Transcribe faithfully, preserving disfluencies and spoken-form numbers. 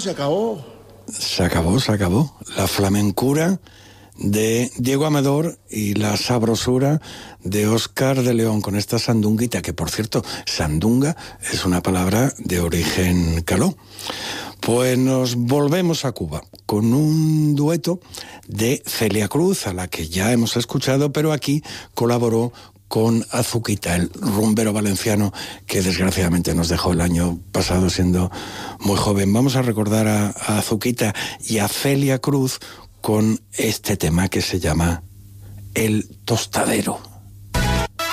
se acabó. Se acabó, se acabó. La flamencura de Diego Amador y la sabrosura de Óscar de León con esta sandunguita, que por cierto, sandunga es una palabra de origen caló. Pues nos volvemos a Cuba con un dueto de Celia Cruz, a la que ya hemos escuchado, pero aquí colaboró con Azuquita, el rumbero valenciano que desgraciadamente nos dejó el año pasado siendo muy joven. Vamos a recordar a, a Azuquita y a Celia Cruz con este tema que se llama El Tostadero.